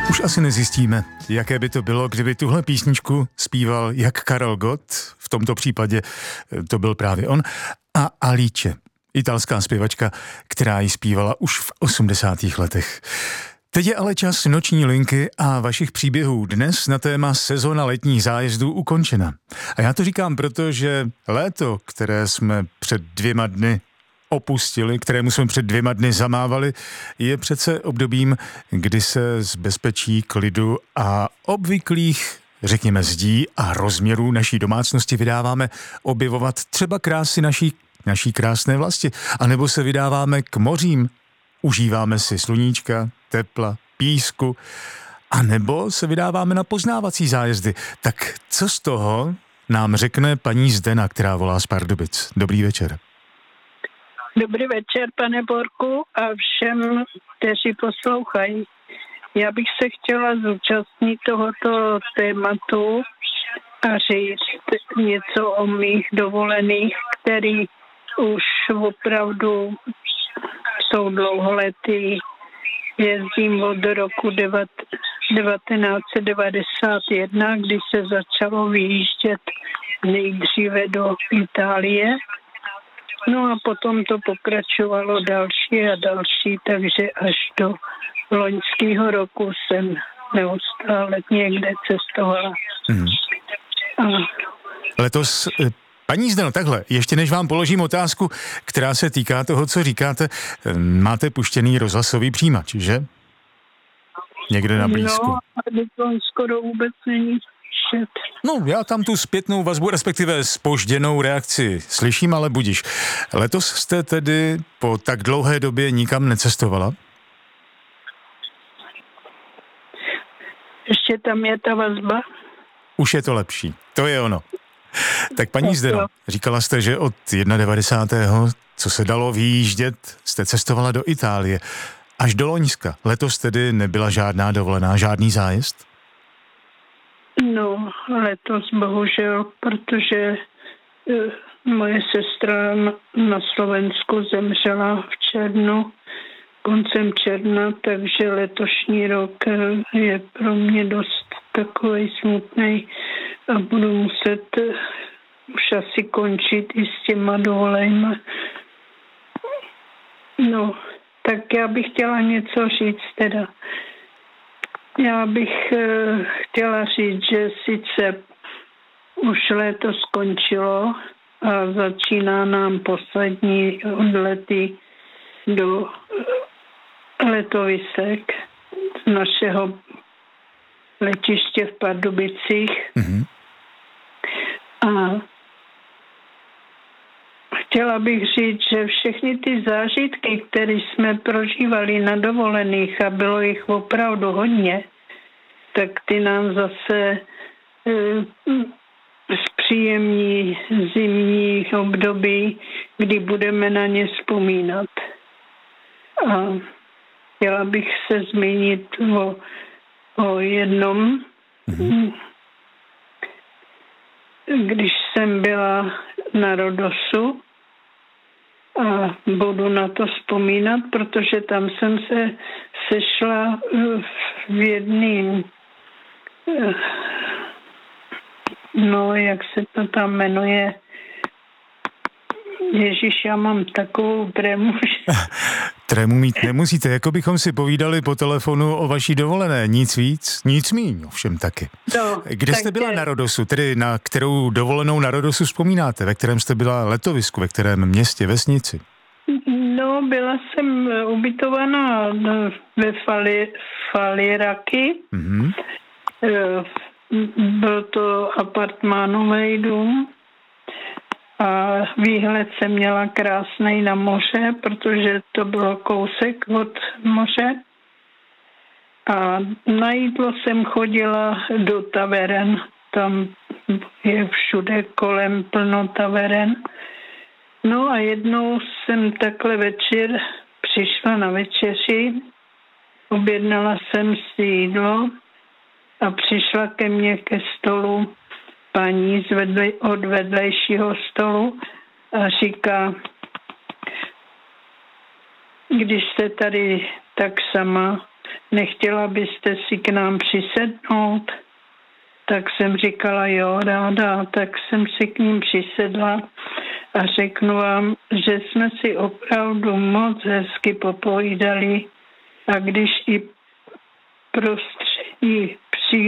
Už asi nezjistíme, jaké by to bylo, kdyby tuhle písničku zpíval jak Karel Gott, v tomto případě to byl právě on, a Alice, italská zpěvačka, která ji zpívala už v 80. letech. Teď je ale čas noční linky a vašich příběhů dnes na téma sezona letních zájezdů ukončena. A já to říkám proto, že léto, které jsme před 2 dny opustili, kterému jsme před 2 dny zamávali, je přece obdobím, kdy se z bezpečí, klidu a obvyklých, řekněme, zdí a rozměrů naší domácnosti vydáváme objevovat třeba krásy naší krásné vlasti, anebo se vydáváme k mořím, užíváme si sluníčka, tepla, písku, anebo se vydáváme na poznávací zájezdy. Tak co z toho nám řekne paní Zdena, která volá z Pardubic? Dobrý večer. Dobrý večer, pane Borku, a všem, kteří poslouchají. Já bych se chtěla zúčastnit tohoto tématu a říct něco o mých dovolených, který už opravdu jsou dlouholetý. Jezdím od roku 1991, kdy se začalo vyjíždět nejdříve do Itálie. No a potom to pokračovalo další a další, takže až do loňského roku jsem neustále někde cestovala. Letos, paní Zdeno, takhle, ještě než vám položím otázku, která se týká toho, co říkáte, máte puštěný rozhlasový přijímač, že? Někde na blízku. No, ale to skoro vůbec není. No, já tam tu zpětnou vazbu, respektive zpožděnou reakci slyším, ale budiš. Letos jste tedy po tak dlouhé době nikam necestovala? Ještě tam je ta vazba? Už je to lepší, to je ono. Tak paní Zdeno, říkala jste, že od 91. co se dalo vyjíždět, jste cestovala do Itálie. Až do Loňska. Letos tedy nebyla žádná dovolená, žádný zájezd? No, letos bohužel, protože moje sestra na Slovensku zemřela v červnu, koncem června, takže letošní rok je pro mě dost takový smutný a budu muset už asi končit i s těma dovolenýma. No, tak já bych chtěla něco říct teda. Já bych chtěla říct, že sice už léto skončilo a začíná nám poslední odlety do letovisek z našeho letiště v Pardubicích. Mm-hmm. A chtěla bych říct, že všechny ty zážitky, které jsme prožívali na dovolených, a bylo jich opravdu hodně, tak ty nám zase zpříjemní zimní období, kdy budeme na ně vzpomínat. A chtěla bych se zmínit o jednom. Mm-hmm. Když jsem byla na Rodosu, a budu na to vzpomínat, protože tam jsem se sešla v jedným, no, jak se to tam jmenuje, Ježíš, já mám takovou trému. Trému mít nemusíte, jako bychom si povídali po telefonu o vaší dovolené, nic víc, nic míň, ovšem taky. No, kde jste byla na Rodosu, tedy na kterou dovolenou na Rodosu vzpomínáte, ve kterém jste byla letovisku, ve kterém městě, vesnici? No, byla jsem ubytovaná ve Faliraky. Mm-hmm. Byl to apartmánový dům a výhled jsem měla krásný na moře, protože to bylo kousek od moře. A na jídlo jsem chodila do taveren. Tam je všude kolem plno taveren. No a jednou jsem takhle večer přišla na večeři, objednala jsem si jídlo a přišla ke mně ke stolu paní od vedlejšího stolu a říká, když jste tady tak sama, nechtěla byste si k nám přisednout? Tak jsem říkala, jo, ráda, tak jsem si k ním přisedla a řeknu vám, že jsme si opravdu moc hezky popovídali a když i prostředí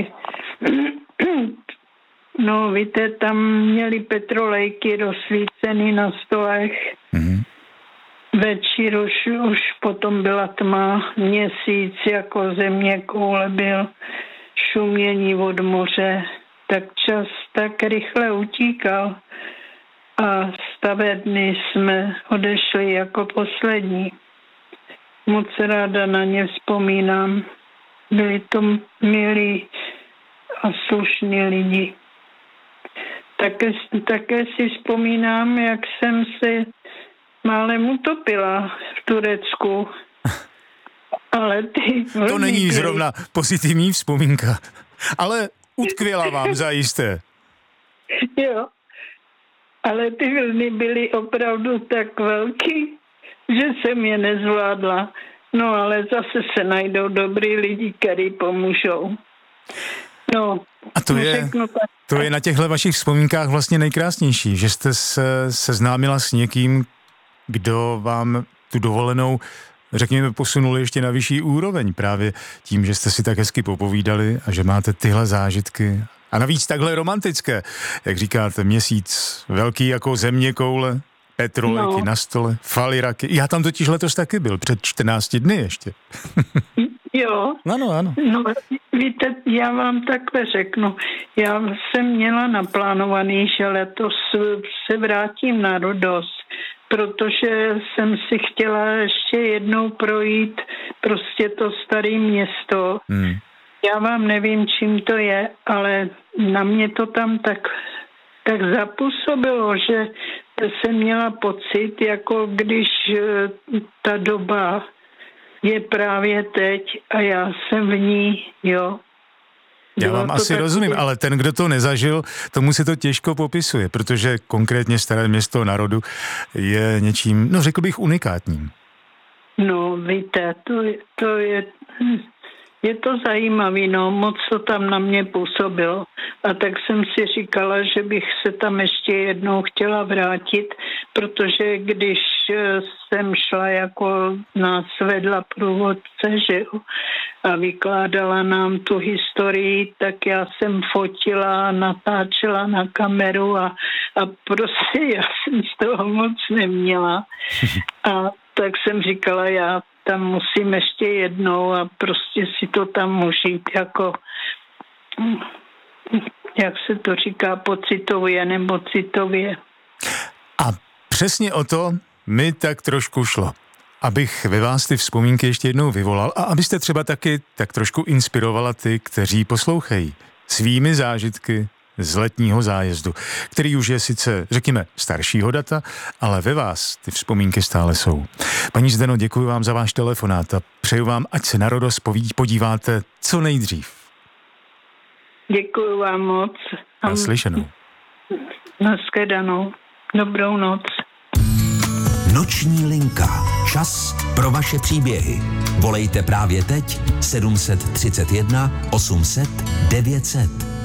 no víte, tam měli petrolejky rozsvíceny na stolech. Večer už potom byla tma, měsíc jako země koule byl, šumění od moře, tak čas tak rychle utíkal a stavebny jsme odešli jako poslední. Moc ráda na ně vzpomínám. Byli to milí a slušní lidi. Také si vzpomínám, jak jsem se málem utopila v Turecku. Ale to není zrovna pozitivní vzpomínka, ale utkvěla vám zajisté. Jo, ale ty vlny byly opravdu tak velký, že jsem je nezvládla. No ale zase se najdou dobrý lidi, kteří pomůžou. No, a to je na těchto vašich vzpomínkách vlastně nejkrásnější, že jste se seznámila s někým, kdo vám tu dovolenou, řekněme, posunul ještě na vyšší úroveň právě tím, že jste si tak hezky popovídali a že máte tyhle zážitky. A navíc takhle romantické, jak říkáte, měsíc velký jako země koule, petrolejky na stole, faliraky. Já tam totiž letos taky byl, před 14 dny ještě. Jo. Ano. No, víte, já vám takhle řeknu. Já jsem měla naplánovaný, že letos se vrátím na Rhodos, protože jsem si chtěla ještě jednou projít prostě to staré město. Já vám nevím, čím to je, ale na mě to tam tak zapůsobilo, že jsem měla pocit, jako když ta doba je právě teď a já jsem v ní, jo. Já vám asi rozumím, ale ten, kdo to nezažil, tomu se to těžko popisuje, protože konkrétně Staré Město na Rhodu je něčím, no řekl bych, unikátním. No víte, je to zajímavý, no, moc to tam na mě působilo. A tak jsem si říkala, že bych se tam ještě jednou chtěla vrátit, protože když jsem šla, jako nás vedla průvodce, že jo, a vykládala nám tu historii, tak já jsem fotila, natáčela na kameru a prostě já jsem z toho moc neměla. A tak jsem říkala, já tam musím ještě jednou a prostě si to tam užít jako, jak se to říká, pocitově nebo citově. A přesně o to mi tak trošku šlo. Abych ve vás ty vzpomínky ještě jednou vyvolal a abyste třeba taky tak trošku inspirovala ty, kteří poslouchají svými zážitky z letního zájezdu, který už je sice, řekněme, staršího data, ale ve vás ty vzpomínky stále jsou. Paní Zdeno, děkuji vám za váš telefonát a přeju vám, ať se na Rhodos podíváte co nejdřív. Děkuji vám moc. Naslyšenou. Nashledanou. Dobrou noc. Noční linka. Čas pro vaše příběhy. Volejte právě teď 731 800 900.